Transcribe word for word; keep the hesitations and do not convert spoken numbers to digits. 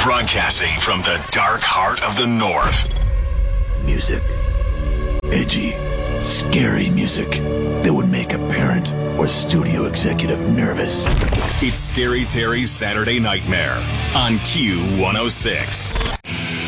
Broadcasting from the dark heart of the North. Music. Edgy, scary music that would make a parent or studio executive nervous. It's Scary Terry's Saturday Nightmare on Q one oh six.